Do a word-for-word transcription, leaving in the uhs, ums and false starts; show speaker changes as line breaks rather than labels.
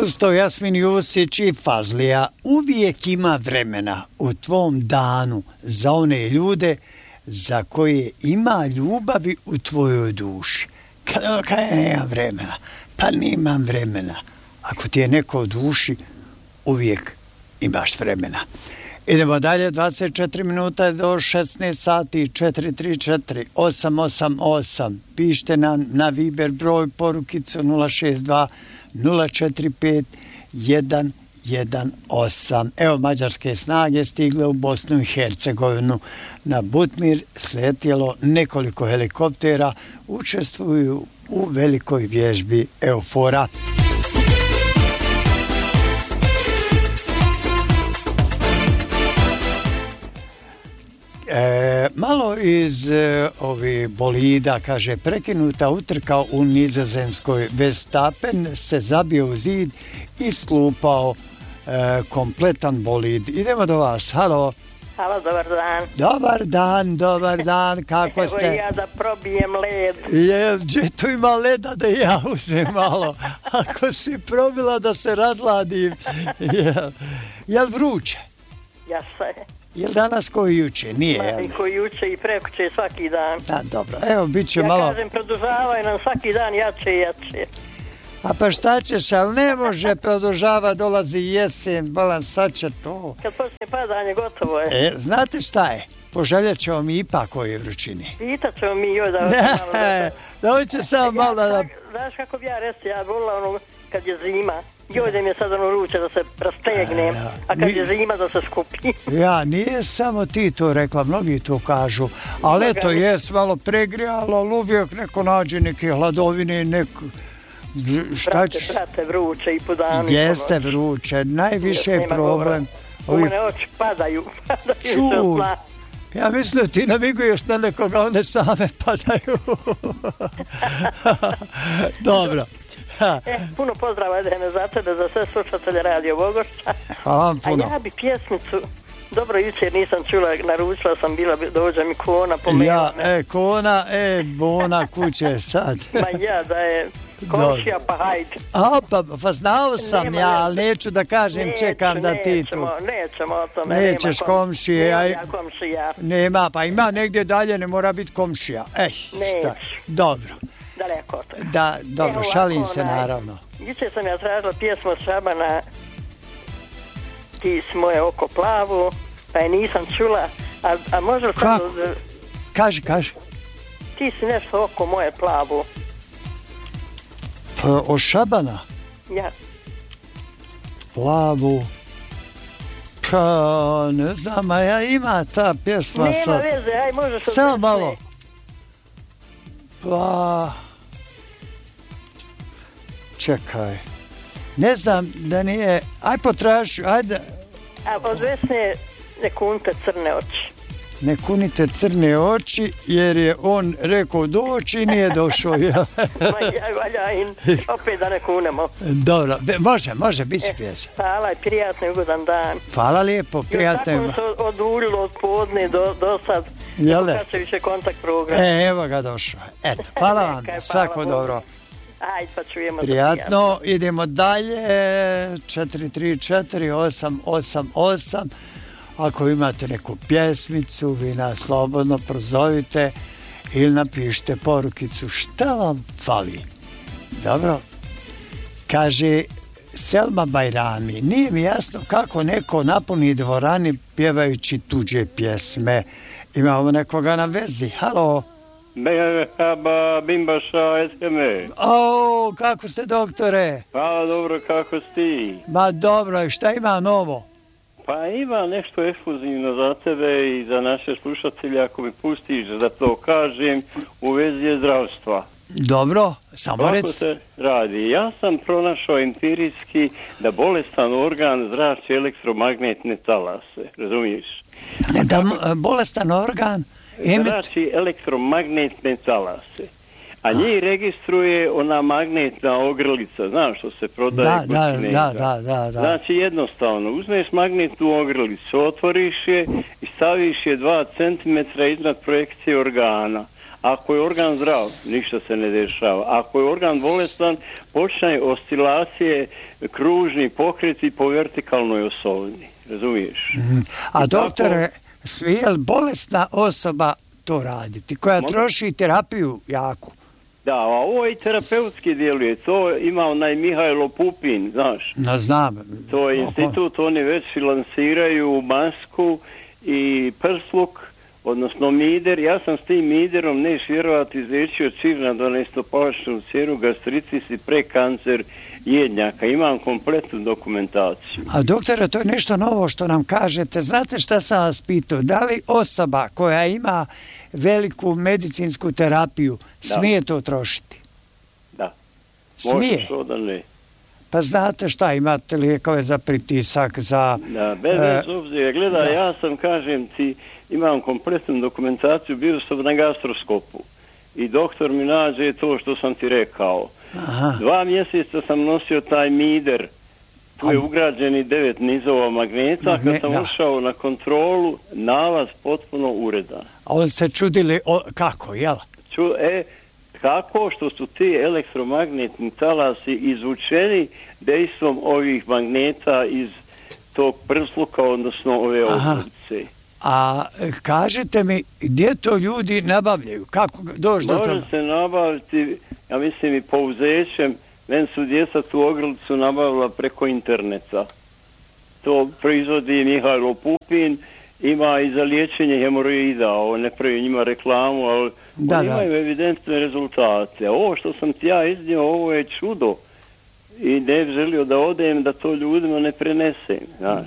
Krsto, Jasmin Jusić i Fazlija. Uvijek ima vremena u tvom danu za one ljude za koje ima ljubavi u tvojoj duši. Kada kada nemam vremena, pa nemam vremena. Ako ti je neko u duši, uvijek imaš vremena. Idemo dalje, dvadeset četiri minuta do šesnaest sati, četiri tri četiri osam osam osam. Pišite nam na Viber broj porukicu nula šest dva nula četiri pet jedan jedan osam. Evo, mađarske snage stigle u Bosnu i Hercegovinu. Na Butmir sletjelo nekoliko helikoptera, učestvuju u velikoj vježbi Eufora. E, malo iz e, ovi bolida, kaže, prekinuta utrka u Nizozemskoj. Verstappen se zabio u zid i slupao e, kompletan bolid. Idemo do vas, halo.
Halo, dobar dan.
Dobar dan, dobar dan, kako
Evo
ste?
Evo ja da probijem led.
Je, gdje tu ima leda da ja uzem malo? Ako si probila da se razladim. Jel, jel vruće?
Ja se.
Jel danas koji juče? Nije,
Ma,
jel?
i koji juče i prekuće svaki dan.
Da, dobro, evo, bit će
ja
malo...
Ja kažem, produžavaju nam svaki dan jače i jače.
A pa šta ćeš, ali ne može produžava, dolazi jesen, balan, sad će to.
Kad počne padanje, gotovo je.
E, znate šta je? Poželjet ćemo mi ipak ovoj vrućini.
Pitat ćemo mi joj da...
Ne, da ovo će samo malo da...
Znaš kako bi ja resti, ja volila ono kad je zima. Joj da mi je sad ono vruće da se rastegnem, a kad je zima da se skupi.
Ja, nije samo ti to rekla, mnogi to kažu, ali eto, jes malo pregrijalo, ali uvijek neko nađe neke hladovine, neko... Šta
brate,
ćeš?
brate, vruće i po danu.
Jeste vruće, najviše je problem.
U mene oči padaju, padaju se od sna.
Ja mislim ti namiguješ na nekoga, one same padaju. Dobro.
E, puno pozdrava Edene za tebe, za sve slušatelje Radio Bogošća.
Hvala vam puno.
A ja bi pjesmicu, dobro, jučer nisam čula, naručila sam bila, dođe mi Kona pomenula.
Ja, e, Kona, e, Bona kuće sad.
Ma ja, da je komšija, pa hajde.
A, pa, pa znao sam nema, ja, ali neću da kažem,
neću,
čekam da ti
nećemo,
tu.
Nećemo o tome.
Nećeš
nema
komšije.
Nema
aj,
ja komšija.
Nema, pa ima negdje dalje, ne mora biti komšija. Ej, šta? Dobro.
Daleko od toga.
Da, dobro,
Evo,
šalim
ovako,
se
onaj,
naravno.
Jučer sam ja tražila pjesmu od Šabana Ti si moje oko plavu, pa je nisam čula, a, a može li sad...
Kaži, kaži.
Ti si nešto oko moje plavu.
Pa, o Šabana?
Ja.
Plavu. Pa, ne znam, a ja ima ta pjesma
nema
sad.
Nema veze, aj možeš...
Samo malo. Pa... Čekaj. Ne znam da nije... Aj potraži, ajde...
A od Vesne ne kunite crne oči.
Ne kunite crne oči, jer je on rekao doći i nije došao. Ja.
Ma ja, valja in, opet da ne kunemo.
Dobro, može, može, bit će e, pjesma.
Hvala i prijatno i ugodan dan.
Hvala lijepo, prijatno.
Još tako se oduljilo od podne do, do sad.
Jel da?
Kad će više kontakt program.
E, evo ga došao. Eto, hvala vam, svako dobro.
Ajde, pa čujemo.
Prijatno, idemo dalje, četiri tri četiri osam osam osam. Ako imate neku pjesmicu, vi nas slobodno prozovite ili napišite porukicu šta vam fali. Dobro? Kaže Selma Bajrami, nije mi jasno kako neko napuni dvorani pjevajući tuđe pjesme. Imamo nekoga na vezi. Halo?
Merhaba, Bimbaša, Eseme.
O, kako ste, doktore?
Hvala, dobro, kako si?
Ma dobro, šta ima novo?
Pa ima nešto ekskluzivno za tebe i za naše slušatelje, ako mi pustiš da to kažem, u vezi zdravstva.
Dobro, samo rec.
Kako se radi? Ja sam pronašao empirijski da bolestan organ zrači elektromagnetne talase, razumiješ?
Da bolestan organ emit...
zrači elektromagnetne talase. A njih registruje ona magnetna ogrlica, znaš što se prodaje
da,
kod
da,
Kineza.
Da, da, da.
Znači jednostavno, uzmeš magnetnu ogrlicu, otvoriš je i staviš je dva centimetra iznad projekcije organa. Ako je organ zdrav, ništa se ne dešava. Ako je organ bolestan, počne oscilacije, kružni pokreti po vertikalnoj osovini. Razumiješ?
Mm. A
I
doktore,
tako,
svi je li bolesna osoba to raditi, koja
Mo-
troši terapiju jaku?
Da, a ovo i terapeutski djeluje. To ima onaj Mihajlo Pupin, znaš.
No, znam.
To je institut, oni već lansiraju masku i prsluk, odnosno mider. Ja sam s tim miderom, neš vjerovati, izliječio čir na dvanaestopalačnu cijeru, gastritis i prekancer jednjaka. Imam kompletnu dokumentaciju.
A doktore, to je nešto novo što nam kažete. Znate šta sam vas pitao? Da li osoba koja ima veliku medicinsku terapiju
Da.
smije to trošiti?
Da.
Smije?
Može to da ne.
Pa znate šta, imate lijekove za pritisak, za...
Da, bez
e,
obzira. Gledaj,
da.
ja sam, kažem ti, imam kompletnu dokumentaciju, bio sam na gastroskopu. I doktor mi nađe to što sam ti rekao.
Aha.
Dva mjeseca sam nosio taj mider. Tu je
A-
ugrađeni devet nizova magneta.
Magne-
Kad sam
da.
ušao na kontrolu, nalaz potpuno uredan.
A on se čudili, o, kako, jel?
Ču, e, kako što su ti elektromagnetni talasi izvučeni dejstvom ovih magneta iz tog prsluka, odnosno ove
Aha.
obruce.
A e, kažete mi, gdje to ljudi nabavljaju? Kako doći do
Može
toga?
se nabaviti, ja mislim i pouzećem, meni su djeca tu ogrlicu nabavila preko interneta. To proizvodi Mihajlo Pupin, ima i za liječenje hemoroida, ovo ne pravi njima reklamu, ali
Da,
oni
da.
imaju evidentne rezultate. Ovo što sam ti ja iznio, ovo je čudo. I ne bih želio da odem, da to ljudima ne prenesem, znaš.